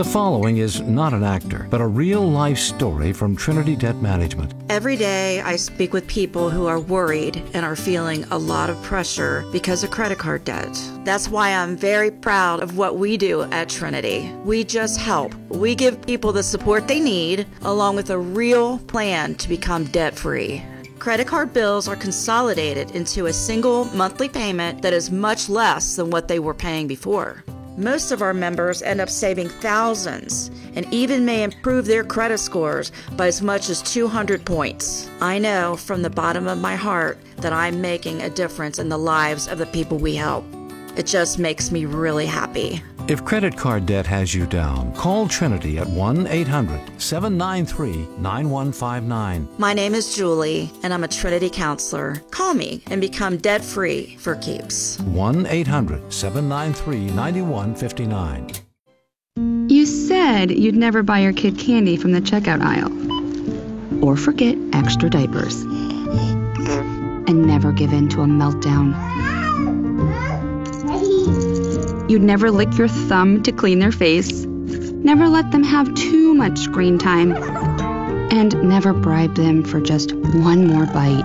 The following is not an actor, but a real-life story from Trinity Debt Management. Every day I speak with people who are worried and are feeling a lot of pressure because of credit card debt. That's why I'm very proud of what we do at Trinity. We just help. We give people the support they need, along with a real plan to become debt-free. Credit card bills are consolidated into a single monthly payment that is much less than what they were paying before. Most of our members end up saving thousands and even may improve their credit scores by as much as 200 points. I know from the bottom of my heart that I'm making a difference in the lives of the people we help. It just makes me really happy. If credit card debt has you down, call Trinity at 1-800-793-9159. My name is Julie, and I'm a Trinity counselor. Call me and become debt-free for keeps. 1-800-793-9159. You said you'd never buy your kid candy from the checkout aisle. Or forget extra diapers. And never give in to a meltdown. You'd never lick your thumb to clean their face, never let them have too much screen time, and never bribe them for just one more bite.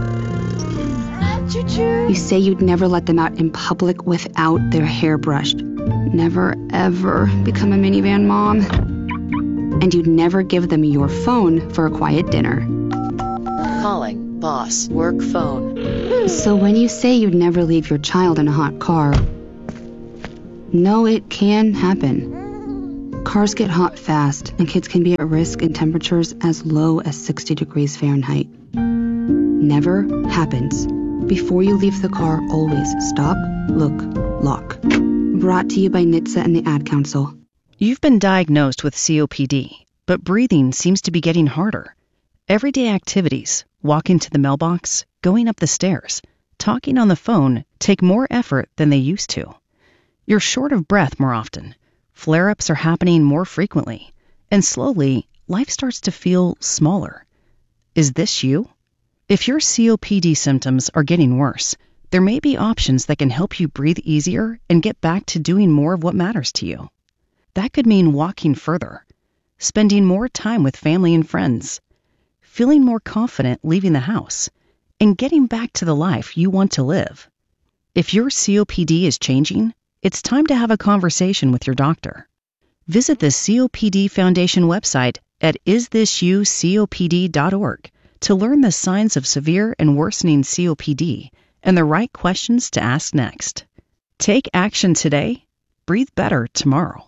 You say you'd never let them out in public without their hair brushed, never ever become a minivan mom, and you'd never give them your phone for a quiet dinner. Calling boss work phone. So when you say you'd never leave your child in a hot car, no, it can happen. Cars get hot fast, and kids can be at risk in temperatures as low as 60 degrees Fahrenheit. Never happens. Before you leave the car, always stop, look, lock. Brought to you by NHTSA and the Ad Council. You've been diagnosed with COPD, but breathing seems to be getting harder. Everyday activities, walking to the mailbox, going up the stairs, talking on the phone, take more effort than they used to. You're short of breath more often, flare-ups are happening more frequently, and slowly, life starts to feel smaller. Is this you? If your COPD symptoms are getting worse, there may be options that can help you breathe easier and get back to doing more of what matters to you. That could mean walking further, spending more time with family and friends, feeling more confident leaving the house, and getting back to the life you want to live. If your COPD is changing, it's time to have a conversation with your doctor. Visit the COPD Foundation website at isthisyoucopd.org to learn the signs of severe and worsening COPD and the right questions to ask next. Take action today. Breathe better tomorrow.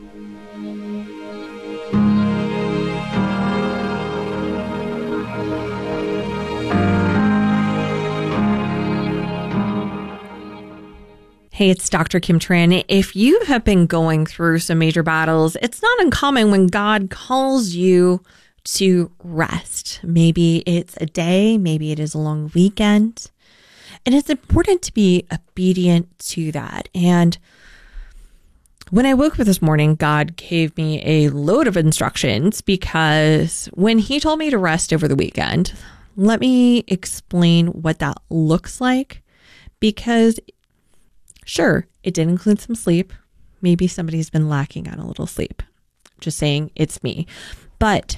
Hey, it's Dr. Kim Tran. If you have been going through some major battles, it's not uncommon when God calls you to rest. Maybe it's a day, maybe it is a long weekend. And it's important to be obedient to that. And when I woke up this morning, God gave me a load of instructions because when he told me to rest over the weekend, let me explain what that looks like. Because sure, it did include some sleep. Maybe somebody's been lacking on a little sleep. Just saying, it's me. But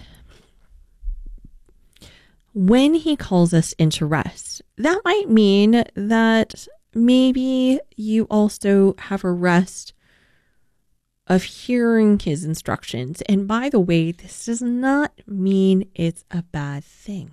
when he calls us into rest, that might mean that maybe you also have a rest of hearing his instructions. And by the way, this does not mean it's a bad thing.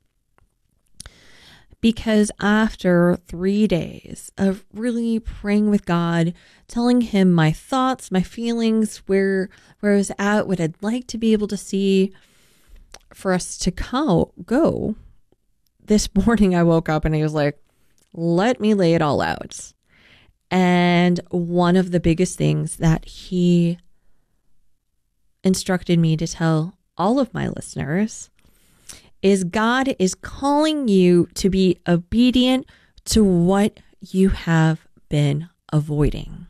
Because after 3 days of really praying with God, telling him my thoughts, my feelings, where I was at, what I'd like to be able to see for us to go, this morning I woke up and he was like, let me lay it all out. And one of the biggest things that he instructed me to tell all of my listeners is God is calling you to be obedient to what you have been avoiding.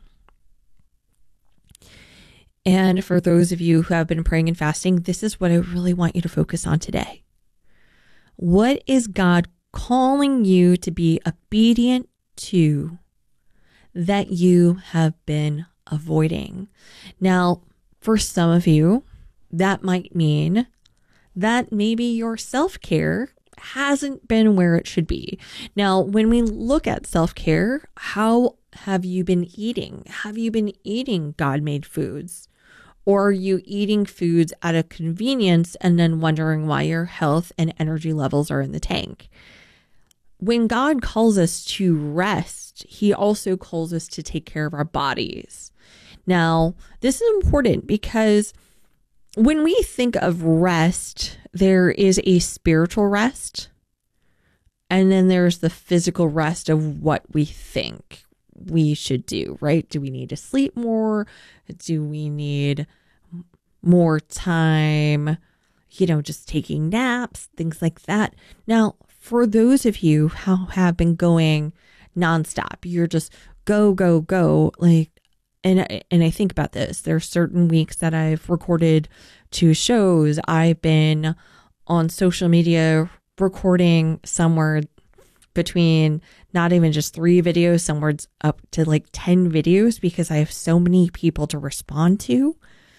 And for those of you who have been praying and fasting, this is what I really want you to focus on today. What is God calling you to be obedient to that you have been avoiding? Now, For some of you, that might mean that maybe your self-care hasn't been where it should be. Now, when we look at self-care, how have you been eating? Have you been eating God-made foods? Or are you eating foods out of convenience and then wondering why your health and energy levels are in the tank? When God calls us to rest, he also calls us to take care of our bodies. Now, this is important because when we think of rest, there is a spiritual rest, and then there's the physical rest of what we think we should do, right? Do we need to sleep more? Do we need more time, just taking naps, things like that? Now, for those of you who have been going nonstop, you're just go, go, go, and I think about this. There are certain weeks that I've recorded 2 shows. I've been on social media recording somewhere between not even just 3 videos, somewhere up to 10 videos, because I have so many people to respond to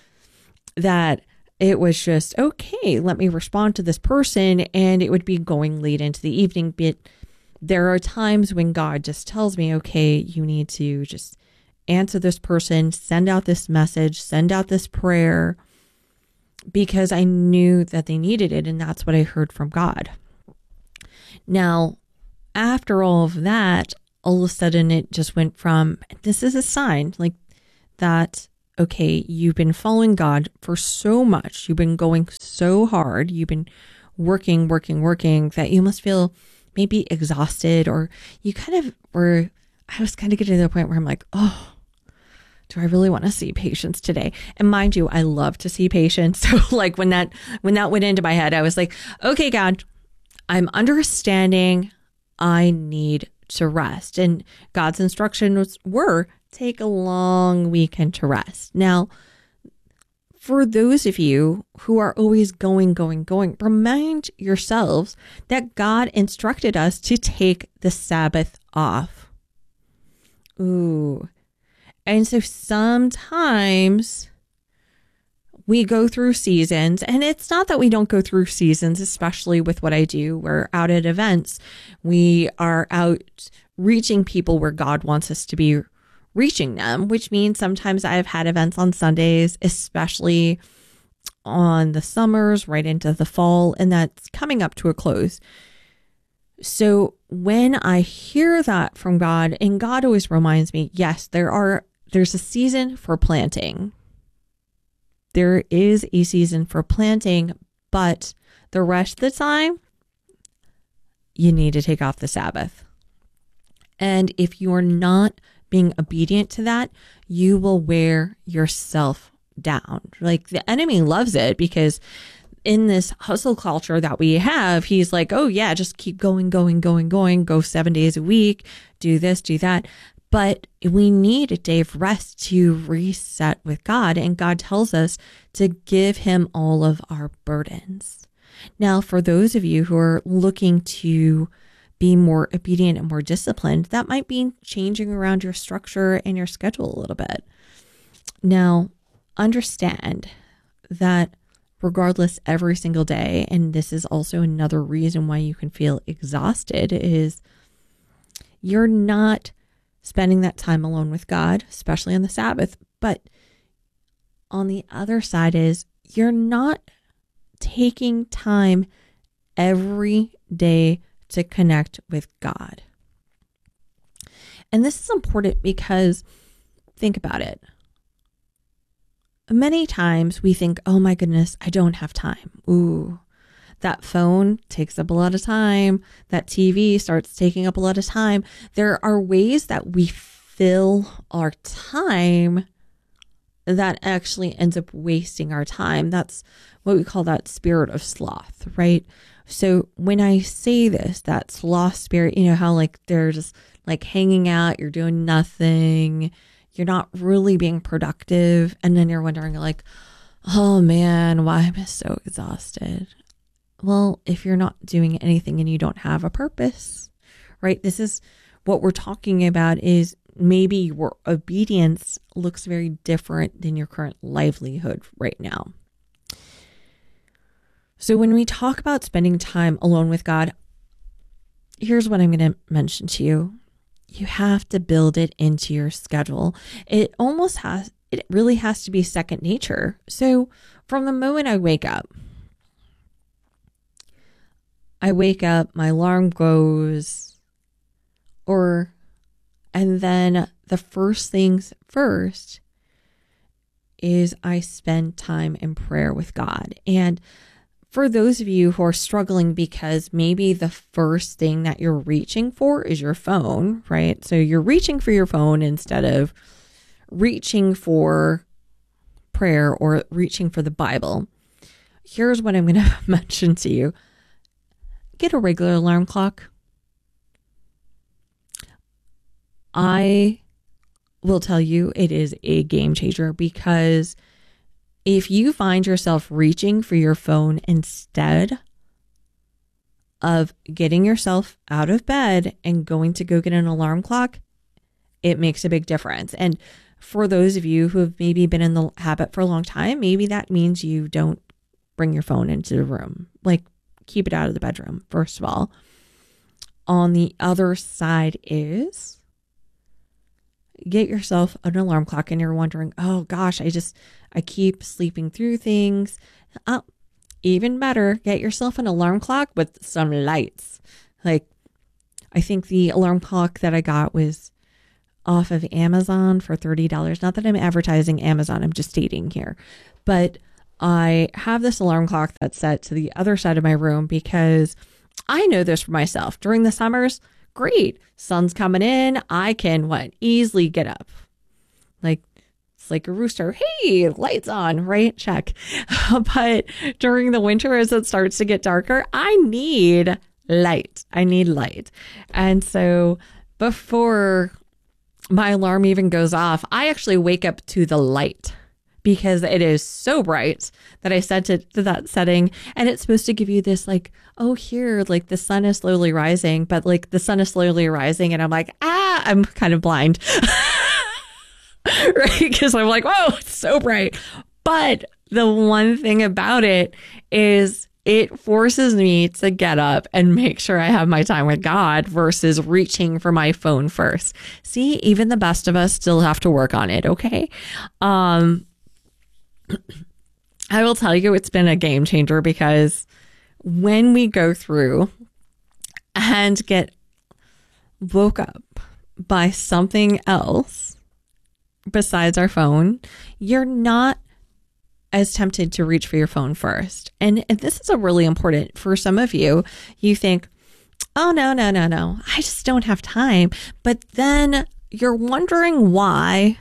that it was just, okay, let me respond to this person. And it would be going late into the evening. But there are times when God just tells me, okay, you need to just answer this person, send out this message, send out this prayer, because I knew that they needed it. And that's what I heard from God. Now, after all of that, all of a sudden it just went from, this is a sign that, okay, you've been following God for so much. You've been going so hard. You've been working that you must feel maybe exhausted, or you I was kind of getting to the point where I'm like, oh, do I really want to see patients today? And mind you, I love to see patients. So when that went into my head, I was like, okay, God, I'm understanding I need to rest. And God's instructions were take a long weekend to rest. Now, for those of you who are always going, remind yourselves that God instructed us to take the Sabbath off. Ooh. And so sometimes we go through seasons, and it's not that we don't go through seasons, especially with what I do. We're out at events. We are out reaching people where God wants us to be reaching them, which means sometimes I've had events on Sundays, especially on the summers, right into the fall, and that's coming up to a close. So when I hear that from God, and God always reminds me, yes, there's a season for planting. There is a season for planting, but the rest of the time, you need to take off the Sabbath. And if you're not being obedient to that, you will wear yourself down. The enemy loves it, because in this hustle culture that we have, he's like, oh yeah, just keep going, go 7 days a week, do this, do that. But we need a day of rest to reset with God. And God tells us to give him all of our burdens. Now, for those of you who are looking to be more obedient and more disciplined, that might be changing around your structure and your schedule a little bit. Now, understand that regardless, every single day, and this is also another reason why you can feel exhausted, is you're not spending that time alone with God, especially on the Sabbath. But on the other side is you're not taking time every day to connect with God. And this is important because think about it. Many times we think, oh my goodness, I don't have time. Ooh, that phone takes up a lot of time. That TV starts taking up a lot of time. There are ways that we fill our time that actually ends up wasting our time. That's what we call that spirit of sloth, right? So when I say this, that sloth spirit, how they're just hanging out, you're doing nothing, you're not really being productive. And then you're wondering oh man, why am I so exhausted? Well, if you're not doing anything and you don't have a purpose, right? This is what we're talking about, is maybe your obedience looks very different than your current livelihood right now. So when we talk about spending time alone with God, here's what I'm going to mention to you. You have to build it into your schedule. It really has to be second nature. So from the moment I wake up, my alarm goes, and then the first things first is I spend time in prayer with God. And for those of you who are struggling because maybe the first thing that you're reaching for is your phone, right? So you're reaching for your phone instead of reaching for prayer or reaching for the Bible. Here's what I'm going to mention to you. Get a regular alarm clock. I will tell you it is a game changer, because if you find yourself reaching for your phone instead of getting yourself out of bed and going to go get an alarm clock, it makes a big difference. And for those of you who have maybe been in the habit for a long time, maybe that means you don't bring your phone into the room. Like, keep it out of the bedroom, first of all. On the other side is get yourself an alarm clock, and you're wondering, oh gosh, I keep sleeping through things. Even better, get yourself an alarm clock with some lights. Like, I think the alarm clock that I got was off of Amazon for $30. Not that I'm advertising Amazon, I'm just stating here. But I have this alarm clock that's set to the other side of my room because I know this for myself. During the summers, great. Sun's coming in. I can easily get up. Like, it's like a rooster. Hey, lights on, right? Check. But during the winter, as it starts to get darker, I need light. And so before my alarm even goes off, I actually wake up to the light, because it is so bright that I set it to that setting. And it's supposed to give you this the sun is slowly rising, but the sun is slowly rising. And I'm like, I'm kind of blind, right? Because I'm like, whoa, it's so bright. But the one thing about it is it forces me to get up and make sure I have my time with God versus reaching for my phone first. See, even the best of us still have to work on it. Okay. I will tell you, it's been a game changer, because when we go through and get woke up by something else besides our phone, you're not as tempted to reach for your phone first. And this is a really important for some of you. You think, oh, no, I just don't have time. But then you're wondering why.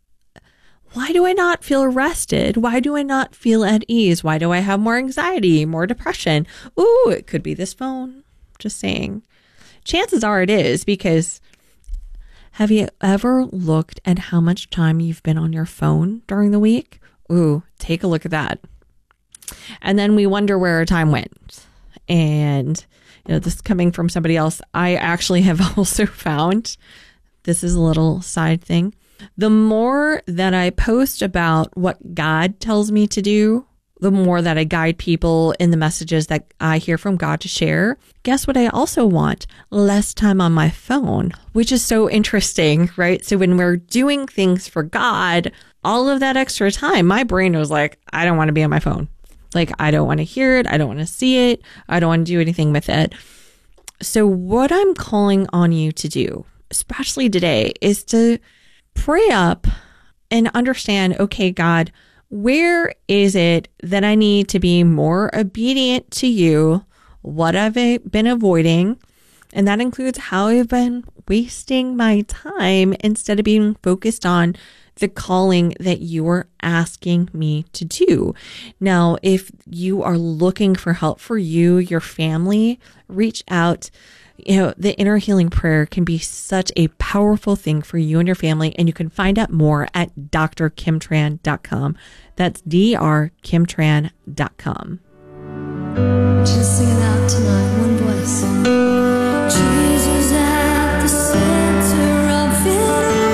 Why do I not feel rested? Why do I not feel at ease? Why do I have more anxiety, more depression? Ooh, it could be this phone. Just saying. Chances are it is, because have you ever looked at how much time you've been on your phone during the week? Ooh, take a look at that. And then we wonder where our time went. And, this is coming from somebody else. I actually have also found, this is a little side thing, the more that I post about what God tells me to do, the more that I guide people in the messages that I hear from God to share. Guess what I also want? Less time on my phone, which is so interesting, right? So when we're doing things for God, all of that extra time, my brain was like, I don't want to be on my phone. I don't want to hear it. I don't want to see it. I don't want to do anything with it. So what I'm calling on you to do, especially today, is to pray up and understand, okay, God, where is it that I need to be more obedient to you? What have I been avoiding? And that includes how I've been wasting my time instead of being focused on the calling that you are asking me to do. Now, if you are looking for help for you, your family, reach out. The inner healing prayer can be such a powerful thing for you and your family, and you can find out more at drkimtran.com. That's drkimtran.com. Just sing it out tonight, one voice. Jesus at the center of it all.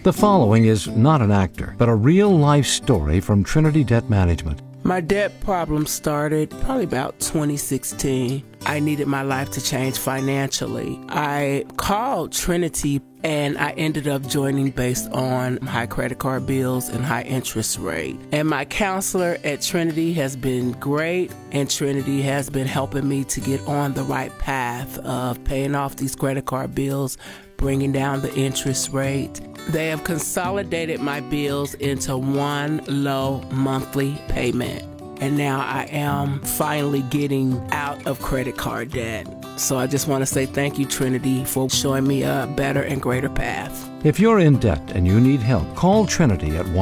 The following is not an actor, but a real-life story from Trinity Debt Management. My debt problem started probably about 2016. I needed my life to change financially. I called Trinity and I ended up joining based on high credit card bills and high interest rate. And my counselor at Trinity has been great, and Trinity has been helping me to get on the right path of paying off these credit card bills, bringing down the interest rate. They have consolidated my bills into one low monthly payment. And now I am finally getting out of credit card debt. So I just want to say thank you, Trinity, for showing me a better and greater path. If you're in debt and you need help, call Trinity at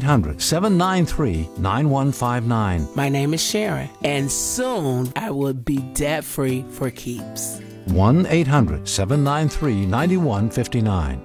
1-800-793-9159. My name is Sharon, and soon I will be debt-free for keeps. 1-800-793-9159.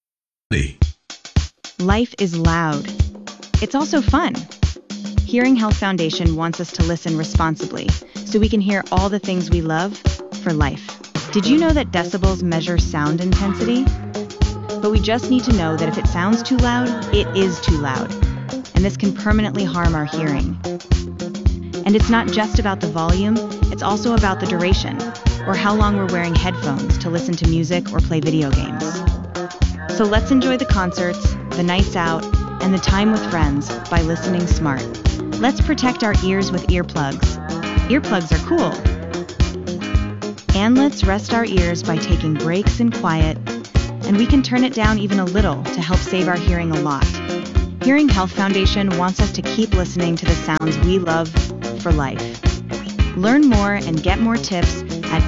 Life is loud. It's also fun. Hearing Health Foundation wants us to listen responsibly so we can hear all the things we love for life. Did you know that decibels measure sound intensity? But we just need to know that if it sounds too loud, it is too loud. And this can permanently harm our hearing. And it's not just about the volume, it's also about the duration, or how long we're wearing headphones to listen to music or play video games. So let's enjoy the concerts, the nights out, and the time with friends by listening smart. Let's protect our ears with earplugs. Earplugs are cool. And let's rest our ears by taking breaks in quiet, and we can turn it down even a little to help save our hearing a lot. Hearing Health Foundation wants us to keep listening to the sounds we love for life. Learn more and get more tips at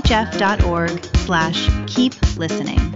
hhf.org/keep-listening.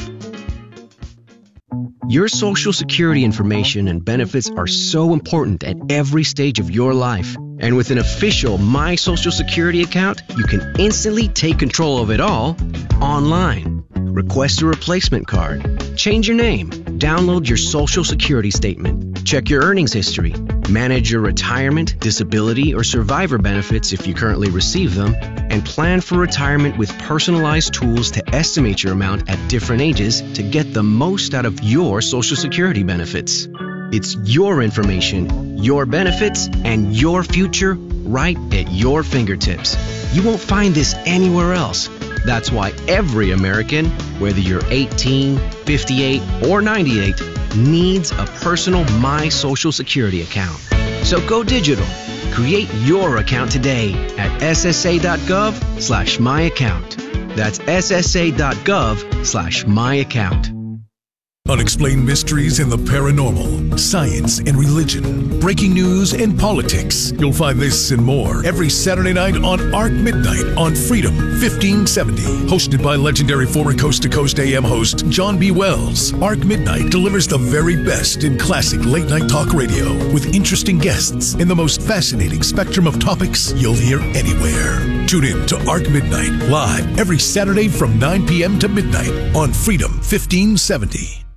Your Social Security information and benefits are so important at every stage of your life. And with an official My Social Security account, you can instantly take control of it all online. Request a replacement card, change your name, download your Social Security statement, check your earnings history, manage your retirement, disability, or survivor benefits if you currently receive them, and plan for retirement with personalized tools to estimate your amount at different ages to get the most out of your Social Security benefits. It's your information, your benefits, and your future right at your fingertips. You won't find this anywhere else. That's why every American, whether you're 18, 58, or 98, needs a personal My Social Security account. So go digital. Create your account today at ssa.gov/myaccount. That's ssa.gov/myaccount. Unexplained mysteries in the paranormal, science and religion, breaking news and politics. You'll find this and more every Saturday night on Arc Midnight on Freedom 1570. Hosted by legendary former Coast to Coast AM host John B. Wells, Arc Midnight delivers the very best in classic late night talk radio with interesting guests in the most fascinating spectrum of topics you'll hear anywhere. Tune in to Arc Midnight live every Saturday from 9 p.m. to midnight on Freedom 1570.